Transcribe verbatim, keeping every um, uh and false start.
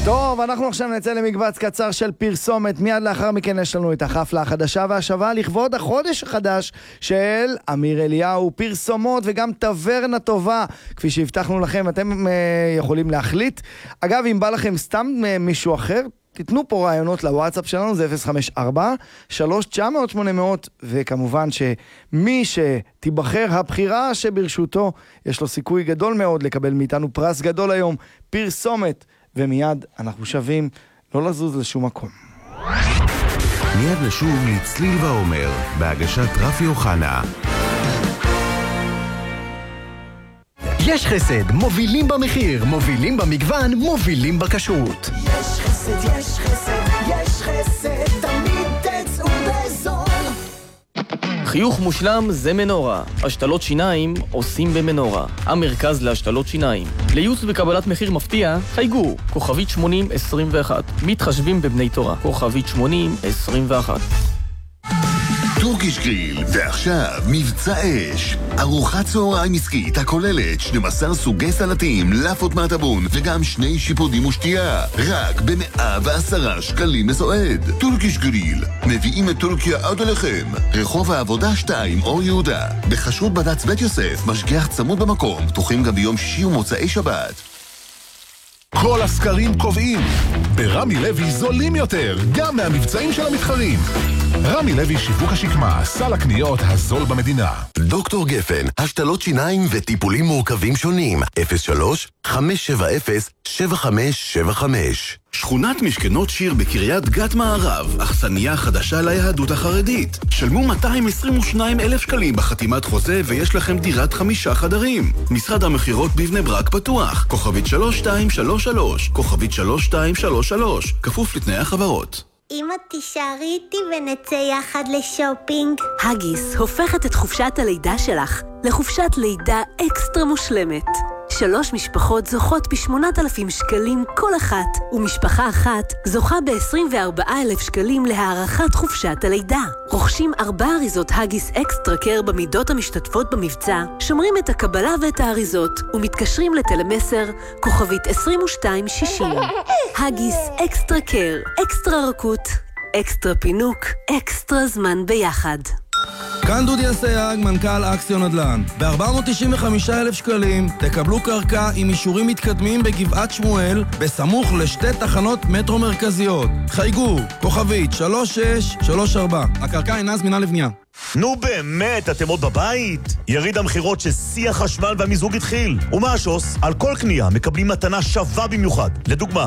טוב, אנחנו עכשיו נצא למקבץ קצר של פרסומת. מיד לאחר מכן יש לנו את החפלה החדשה והשווה לכבוד החודש החדש של אמיר אליהו, פרסומות וגם טברנה טובה. כפי שהבטחנו לכם, אתם uh, יכולים להחליט. אגב, אם בא לכם סתם uh, מישהו אחר, תיתנו פה רעיונות לוואטסאפ שלנו, זה אפס חמש ארבע שלוש תשע אפס אפס שמונה אפס, וכמובן שמי שתיבחר הבחירה שברשותו, יש לו סיכוי גדול מאוד לקבל מאיתנו פרס גדול היום, פרסומת. ומיד אנחנו שווים, לא לזוז לשום מקום. מיד נשוב לצליל ועומר, בהגשת רפי אוחנה. יש חסד, מובילים במחיר, מובילים במגוון, מובילים בכשרות. יש חסד, יש חסד, יש חסד, תמיד תצאו בזול. חיוך מושלם זה מנורה. השתלות שיניים עושים במנורה. המרכז להשתלות שיניים. לייעוץ וקבלת מחיר מפתיע, חייגו, כוכבית שמונים עשרים ואחת. מתחשבים בבני תורה, כוכבית שמונים עשרים ואחת. טורקיש גריל, ועכשיו מבצע אש. ארוחת צהריים עסקית הכוללת שנים עשר סוגי סלטים, לאפות מהטבון וגם שני שיפודים ושתייה. רק ב-מאה ועשרה שקלים לסועד. טורקיש גריל, מביאים את טורקיה עד אליכם. רחוב העבודה שתיים, אור יהודה. בכשרות בד"ץ בית יוסף, משגיח צמוד במקום. פתוחים גם ביום שישי ומוצאי שבת. כל הסקרים קובעים, ברמי לוי זולים יותר, גם מהמבצעים של המתחרים. רמי לוי שיווק השקמה, סל הקניות הזול במדינה. דוקטור גפן, השתלות שיניים וטיפולים מורכבים שונים. אפס שלוש חמש שבע אפס שבע חמש שבע חמש. שכונת משכנות שיר בקריית גת מערב, אכסניה חדשה ליהדות החרדית. שלמו מאתיים עשרים ושניים אלף שקלים בחתימת חוזה ויש לכם דירת חמישה חדרים. משרד המחירות בבני ברק פתוח. כוכבית שלוש שתיים שלוש שלוש, כוכבית שלוש שתיים שלוש שלוש, כפוף לתנאי החברות. אמא, תישארי איתי ונצא יחד לשופינג. הגיס הופכת את חופשת הלידה שלך לחופשת לידה אקסטרה מושלמת. שלוש משפחות זוכות ב-שמונת אלפים שקלים כל אחת, ומשפחה אחת זוכה ב-עשרים וארבעה אלף שקלים להארכת חופשת הלידה. רוכשים ארבע אריזות הגיס אקסטרה קר במידות המשתתפות במבצע, שומרים את הקבלה ואת האריזות, ומתקשרים לטלמסר כוכבית עשרים ושתיים שישים. הגיס אקסטרה קר, אקסטרה רכות, אקסטרה פינוק, אקסטרה זמן ביחד. כאן דודי אסייג, מנכ"ל אקסיון נדל"ן. ב-ארבע מאות תשעים וחמישה אלף שקלים תקבלו קרקע עם אישורים מתקדמים בגבעת שמואל, בסמוך לשתי תחנות מטרו מרכזיות. חייגו, כוכבית שלוש שש שלוש ארבע. הקרקע אינה זמינה לבנייה. נו באמת, אתם עוד בבית? יריד המחירות ששיא החשמל והמיזוג התחיל. ומה השוס? על כל קנייה מקבלים מתנה שווה במיוחד. לדוגמה,